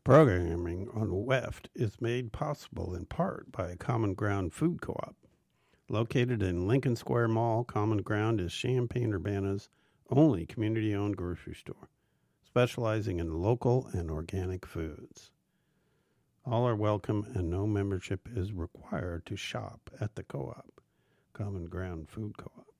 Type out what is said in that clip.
Programming on WEFT is made possible in part by Common Ground Food Co-op. Located in Lincoln Square Mall, Common Ground is Champaign-Urbana's only community-owned grocery store, specializing in local and organic foods. All are welcome and no membership is required to shop at the co-op. Common Ground Food Co-op.